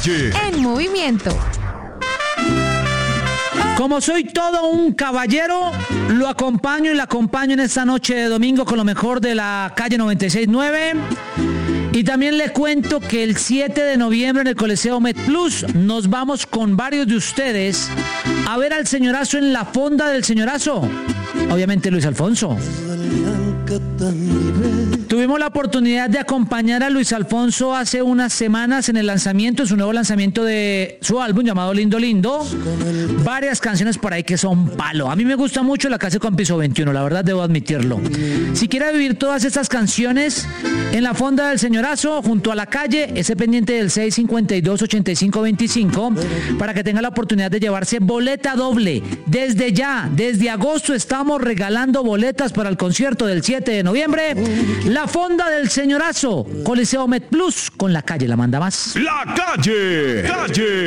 calle. En movimiento. Como soy todo un caballero, lo acompaño y la acompaño en esta noche de domingo con lo mejor de la calle 96.9. Y también le cuento que el 7 de noviembre en el Coliseo MedPlus nos vamos con varios de ustedes a ver al señorazo en la fonda del señorazo. Obviamente Luis Alfonso. Tuvimos la oportunidad de acompañar a Luis Alfonso hace unas semanas en el lanzamiento, su nuevo lanzamiento de su álbum llamado Lindo Lindo. Varias canciones por ahí que son palo. A mí me gusta mucho la casa con piso 21, la verdad debo admitirlo. Si quiere vivir todas estas canciones en la fonda del señorazo, junto a la calle, ese pendiente del 652-8525, para que tenga la oportunidad de llevarse boleta doble. Desde ya, desde agosto estamos regalando boletas para el concierto del 7 de noviembre. La fonda del señorazo, Coliseo MedPlus, con la calle la manda más. La calle.